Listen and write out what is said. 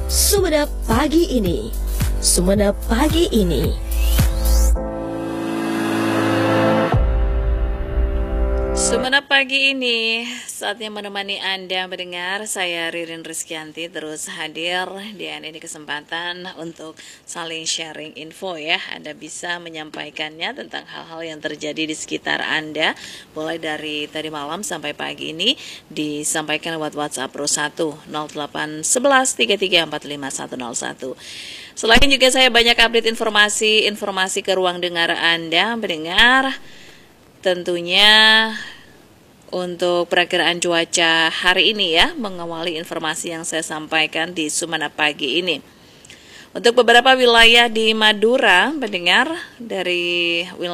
Sumenep Pagi Ini. Sumenep Pagi Ini. Sumenep Pagi Ini, saatnya menemani Anda mendengar. Saya Ririn Rizkyanti terus hadir dan ini kesempatan untuk saling sharing info ya. Anda bisa menyampaikannya tentang hal-hal yang terjadi di sekitar Anda, mulai dari tadi malam sampai pagi ini disampaikan lewat WhatsApp Pro 1 08 11 33 45 101. Selain juga saya banyak update informasi ke ruang dengar Anda mendengar. Tentunya untuk perakiraan cuaca hari ini ya, mengawali informasi yang saya sampaikan di Sumenep Pagi ini. Untuk beberapa wilayah di Madura, mendengar dari wilayah